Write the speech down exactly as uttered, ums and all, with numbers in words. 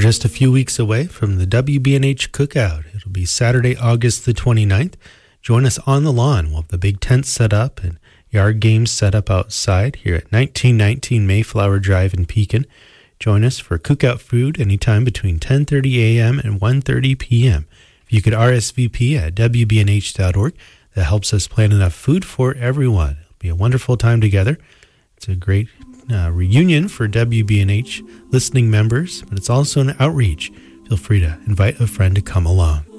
just a few weeks away from the W B N H Cookout. It'll be Saturday, August the twenty-ninth. Join us on the lawn. We'll have the big tent set up and yard games set up outside here at nineteen nineteen Mayflower Drive in Pekin. Join us for cookout food anytime between ten thirty a.m. and one thirty p.m. If you could R S V P at W B N H dot org, that helps us plan enough food for everyone. It'll be a wonderful time together. It's a great uh, reunion for W B N H listening members, but it's also an outreach. Feel free to invite a friend to come along.